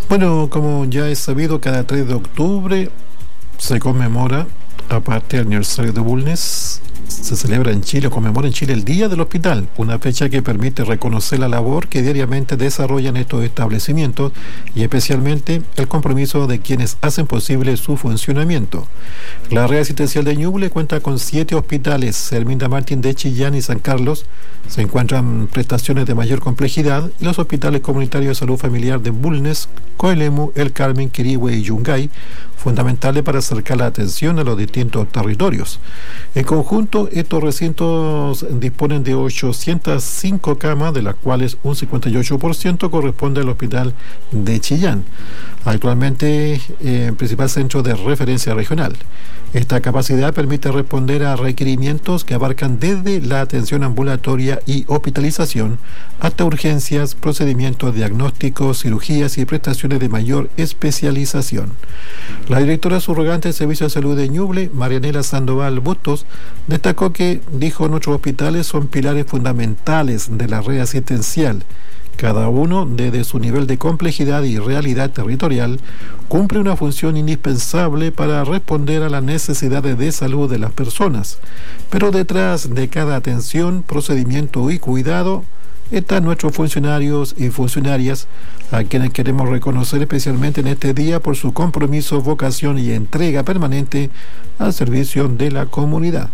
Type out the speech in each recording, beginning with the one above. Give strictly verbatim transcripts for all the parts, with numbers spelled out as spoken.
Bueno, como ya es sabido, cada tres de octubre se conmemora, aparte del aniversario de Bulnes, se celebra en Chile, conmemora en Chile el Día del Hospital, una fecha que permite reconocer la labor que diariamente desarrollan estos establecimientos y especialmente el compromiso de quienes hacen posible su funcionamiento. La red asistencial de Ñuble cuenta con siete hospitales, Herminda Martín de Chillán y San Carlos. Se encuentran prestaciones de mayor complejidad y los hospitales comunitarios de salud familiar de Bulnes, Coelemu, El Carmen, Quirihue y Yungay, fundamentales para acercar la atención a los distintos territorios. En conjunto, estos recintos disponen de ochocientas cinco camas, de las cuales un cincuenta y ocho por ciento corresponde al hospital de Chillán, actualmente eh, principal centro de referencia regional. Esta capacidad permite responder a requerimientos que abarcan desde la atención ambulatoria y hospitalización hasta urgencias, procedimientos diagnósticos, cirugías y prestaciones de mayor especialización. La directora subrogante del Servicio de Salud de Ñuble, Marianela Sandoval Bustos, destacó que, dijo, nuestros hospitales son pilares fundamentales de la red asistencial. Cada uno, desde su nivel de complejidad y realidad territorial, cumple una función indispensable para responder a las necesidades de salud de las personas. Pero detrás de cada atención, procedimiento y cuidado están nuestros funcionarios y funcionarias, a quienes queremos reconocer especialmente en este día por su compromiso, vocación y entrega permanente al servicio de la comunidad.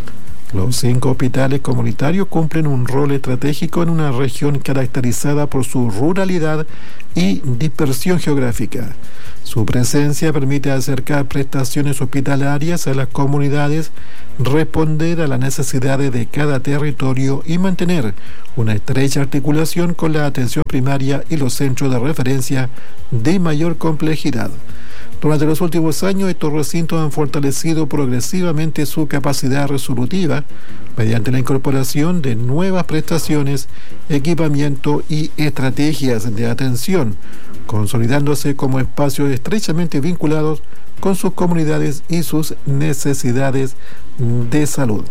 Los cinco hospitales comunitarios cumplen un rol estratégico en una región caracterizada por su ruralidad y dispersión geográfica. Su presencia permite acercar prestaciones hospitalarias a las comunidades, responder a las necesidades de cada territorio y mantener una estrecha articulación con la atención primaria y los centros de referencia de mayor complejidad. Durante los últimos años, estos recintos han fortalecido progresivamente su capacidad resolutiva mediante la incorporación de nuevas prestaciones, equipamiento y estrategias de atención, consolidándose como espacios estrechamente vinculados con sus comunidades y sus necesidades de salud.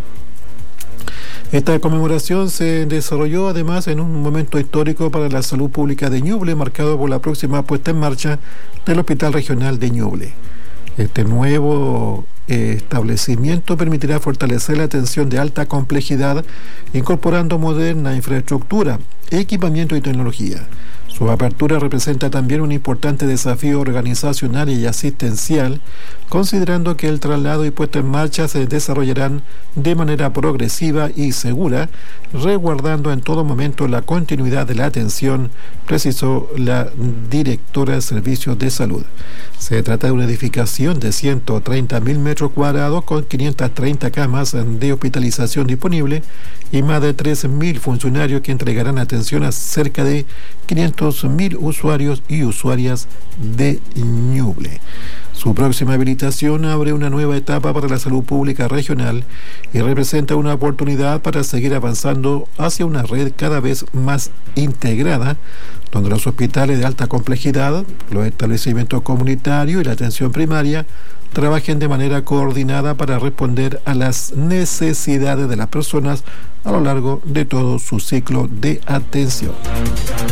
Esta conmemoración se desarrolló además en un momento histórico para la salud pública de Ñuble, marcado por la próxima puesta en marcha del Hospital Regional de Ñuble. Este nuevo eh, establecimiento permitirá fortalecer la atención de alta complejidad, incorporando moderna infraestructura, equipamiento y tecnología. Su apertura representa también un importante desafío organizacional y asistencial, considerando que el traslado y puesta en marcha se desarrollarán de manera progresiva y segura, resguardando en todo momento la continuidad de la atención, precisó la directora de Servicios de Salud. Se trata de una edificación de ciento treinta mil metros cuadrados con quinientas treinta camas de hospitalización disponible y más de tres mil funcionarios que entregarán atención a cerca de quinientos mil usuarios y usuarias de Ñuble. Su próxima habilitación abre una nueva etapa para la salud pública regional y representa una oportunidad para seguir avanzando hacia una red cada vez más integrada, donde los hospitales de alta complejidad, los establecimientos comunitarios y la atención primaria trabajen de manera coordinada para responder a las necesidades de las personas a lo largo de todo su ciclo de atención.